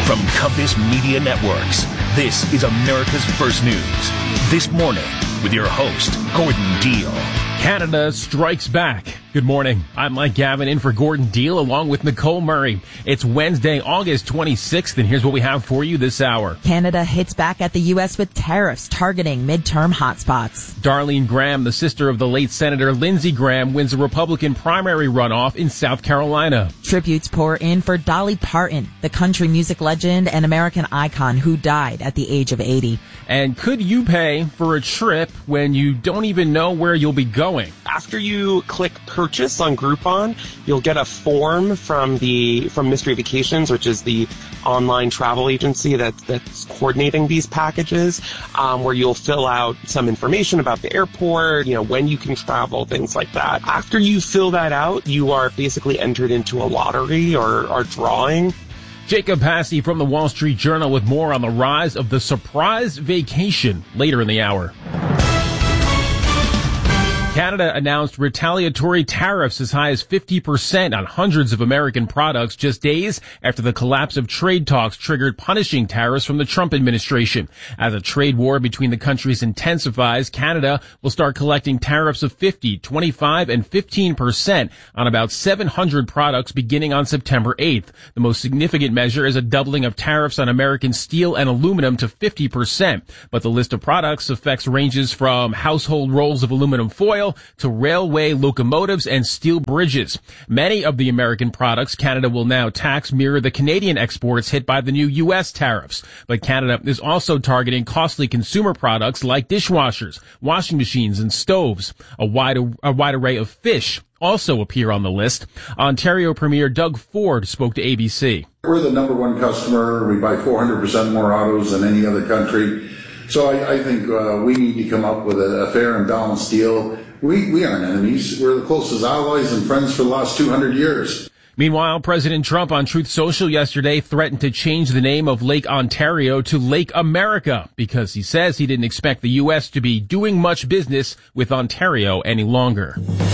From Compass Media Networks, this is America's First News. This morning, with your host, Gordon Deal. Canada strikes back. Good morning. I'm Mike Gavin in for Gordon Deal along with Nicole Murray. It's Wednesday, August 26th, and here's what we have for you this hour. Canada hits back at the U.S. with tariffs targeting midterm hotspots. Darlene Graham, the sister of the late Senator Lindsey Graham, wins a Republican primary runoff in South Carolina. Tributes pour in for Dolly Parton, the country music legend and American icon who died at the age of 80. And could you pay for a trip when you don't even know where you'll be going? After you click purchase on Groupon, you'll get a form from Mystery Vacations, which is the online travel agency that's coordinating these packages, where you'll fill out some information about the airport, when you can travel, things like that. After you fill that out, you are basically entered into a lottery or drawing. Jacob Passy from the Wall Street Journal with more on the rise of the surprise vacation later in the hour. Canada announced retaliatory tariffs as high as 50% on hundreds of American products just days after the collapse of trade talks triggered punishing tariffs from the Trump administration. As a trade war between the countries intensifies, Canada will start collecting tariffs of 50, 25, and 15% on about 700 products beginning on September 8th. The most significant measure is a doubling of tariffs on American steel and aluminum to 50%. But the list of products affects ranges from household rolls of aluminum foil to railway locomotives and steel bridges. Many of the American products Canada will now tax mirror the Canadian exports hit by the new U.S. tariffs. But Canada is also targeting costly consumer products like dishwashers, washing machines, and stoves. A wide array of fish also appear on the list. Ontario Premier Doug Ford spoke to ABC. We're the number one customer. We buy 400% more autos than any other country. So I think we need to come up with a fair and balanced deal. We aren't enemies. We're the closest allies and friends for the last 200 years. Meanwhile, President Trump on Truth Social yesterday threatened to change the name of Lake Ontario to Lake America because he says he didn't expect the U.S. to be doing much business with Ontario any longer.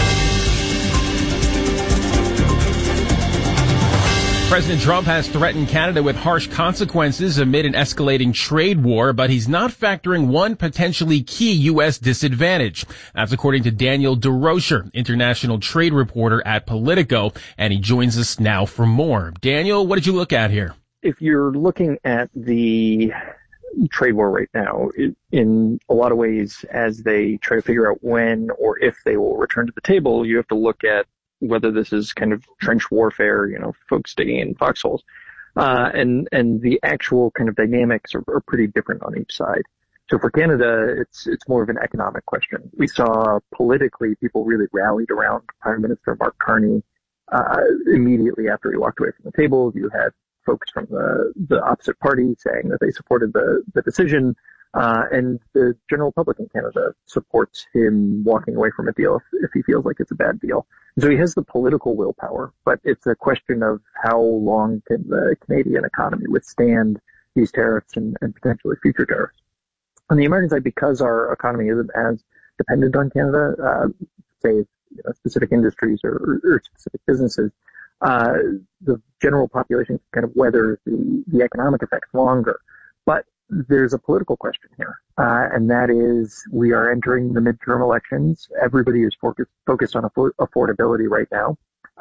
President Trump has threatened Canada with harsh consequences amid an escalating trade war, but he's not factoring one potentially key U.S. disadvantage. That's according to Daniel DeRocher, international trade reporter at Politico, and he joins us now for more. Daniel, what did you look at here? If you're looking at the trade war right now, in a lot of ways, as they try to figure out when or if they will return to the table, you have to look at whether this is kind of trench warfare, folks digging in foxholes, and the actual kind of dynamics are pretty different on each side. So for Canada, it's more of an economic question. We saw politically people really rallied around Prime Minister Mark Carney immediately after he walked away from the table. You had folks from the opposite party saying that they supported the decision. And the general public in Canada supports him walking away from a deal if he feels like it's a bad deal. So he has the political willpower, but it's a question of how long can the Canadian economy withstand these tariffs and potentially future tariffs. On the American side, because our economy isn't as dependent on Canada, say specific industries or specific businesses, the general population can kind of weather the economic effects longer. But there's a political question here, and that is we are entering the midterm elections. Everybody is focused on affordability right now.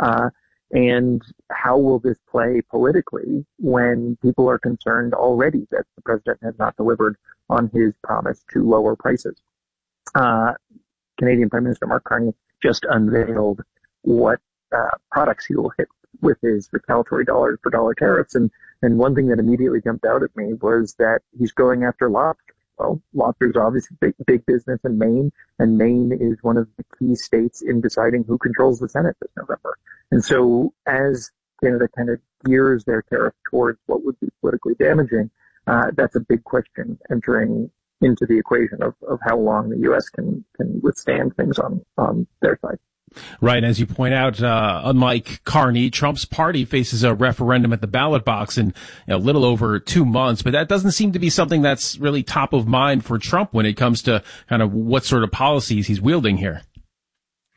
And how will this play politically when people are concerned already that the president has not delivered on his promise to lower prices? Canadian Prime Minister Mark Carney just unveiled what products he will hit with his retaliatory dollar for dollar tariffs. And one thing that immediately jumped out at me was that he's going after lobster. Well, lobsters are obviously big business in Maine, and Maine is one of the key states in deciding who controls the Senate this November. And so as Canada kind of gears their tariff towards what would be politically damaging, that's a big question entering into the equation of how long the U.S. can withstand things on their side. Right. As you point out, unlike Carney, Trump's party faces a referendum at the ballot box in a little over 2 months. But that doesn't seem to be something that's really top of mind for Trump when it comes to kind of what sort of policies he's wielding here.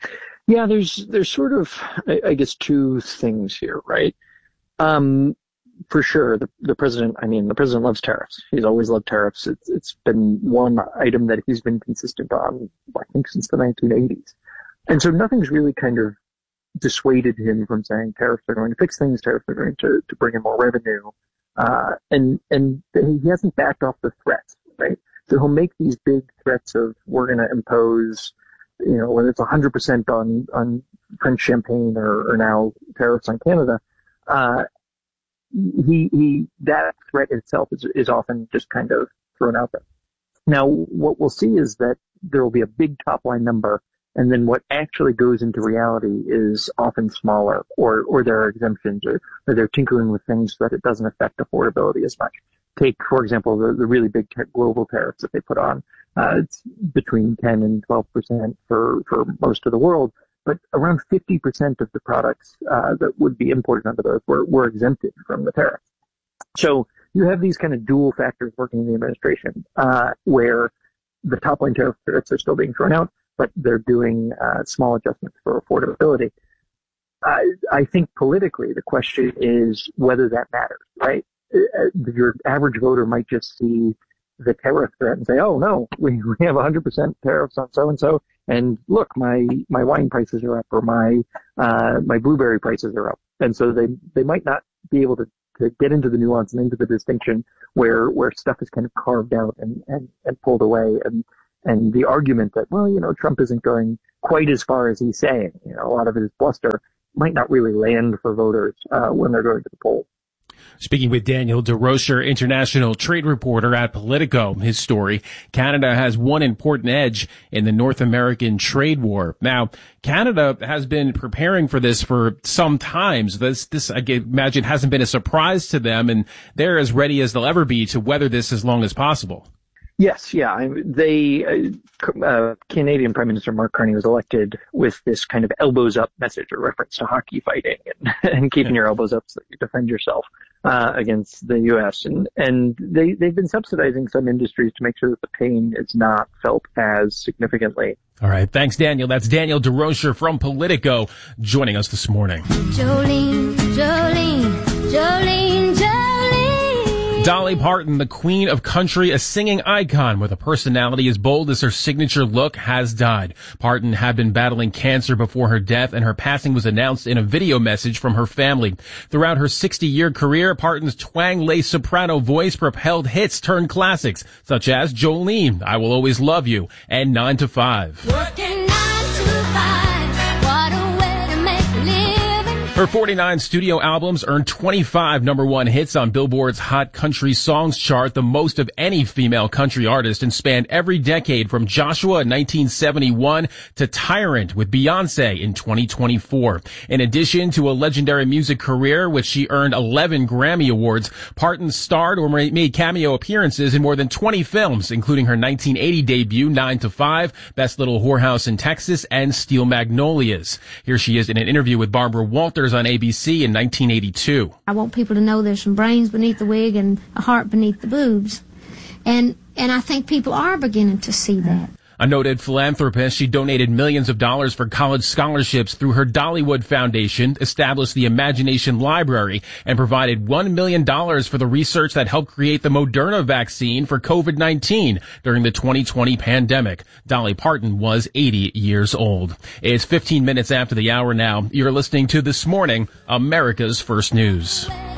Yeah, there's sort of, I guess, two things here, right? for sure, the president loves tariffs. He's always loved tariffs. It's been one item that he's been consistent on, I think, since the 1980s. And so nothing's really kind of dissuaded him from saying tariffs are going to fix things, tariffs are going to bring in more revenue. And he hasn't backed off the threats, right? So he'll make these big threats of, we're going to impose, whether it's 100% on French champagne or now tariffs on Canada. That threat itself is often just kind of thrown out there. Now, what we'll see is that there will be a big top line number, and then what actually goes into reality is often smaller, or there are exemptions, or they're tinkering with things so that it doesn't affect affordability as much. Take, for example, the really big global tariffs that they put on. It's between 10 and 12% for most of the world, but around 50% of the products that would be imported under those were exempted from the tariff. So you have these kind of dual factors working in the administration, where the top line tariff threats are still being thrown out, but they're doing small adjustments for affordability. I think politically the question is whether that matters, right? Your average voter might just see the tariff threat and say, oh no, we have 100% tariffs on so-and-so, and look, my wine prices are up, or my blueberry prices are up. And so they might not be able to get into the nuance and into the distinction where stuff is kind of carved out and pulled away. And the argument that, well, Trump isn't going quite as far as he's saying, a lot of it is bluster, might not really land for voters when they're going to the polls. Speaking with Daniel DeRocher, international trade reporter at Politico, his story, Canada has one important edge in the North American trade war. Now, Canada has been preparing for this for some time. So this I imagine hasn't been a surprise to them, and they're as ready as they'll ever be to weather this as long as possible. Yes, yeah. Canadian Prime Minister Mark Carney was elected with this kind of elbows up message, a reference to hockey fighting and keeping your elbows up so that you defend yourself against the U.S. And they've been subsidizing some industries to make sure that the pain is not felt as significantly. All right. Thanks, Daniel. That's Daniel DeRocher from Politico joining us this morning. Jolene, Jolene, Jolene, Jolene. Dolly Parton, the queen of country, a singing icon with a personality as bold as her signature look, has died. Parton had been battling cancer before her death, and her passing was announced in a video message from her family. Throughout her 60-year career, Parton's twang-laced soprano voice propelled hits turned classics, such as Jolene, I Will Always Love You, and 9 to 5. Working 9 to 5, what a way to make a living. Her 49 studio albums earned 25 number one hits on Billboard's Hot Country Songs chart, the most of any female country artist, and spanned every decade from Joshua in 1971 to Tyrant with Beyonce in 2024. In addition to a legendary music career, which she earned 11 Grammy Awards, Parton starred or made cameo appearances in more than 20 films, including her 1980 debut 9 to 5, Best Little Whorehouse in Texas, and Steel Magnolias. Here she is in an interview with Barbara Walters on ABC in 1982. I want people to know there's some brains beneath the wig and a heart beneath the boobs. And I think people are beginning to see that. A noted philanthropist, she donated millions of dollars for college scholarships through her Dollywood Foundation, established the Imagination Library, and provided $1 million for the research that helped create the Moderna vaccine for COVID-19 during the 2020 pandemic. Dolly Parton was 80 years old. It's 15 minutes after the hour now. You're listening to This Morning, America's First News.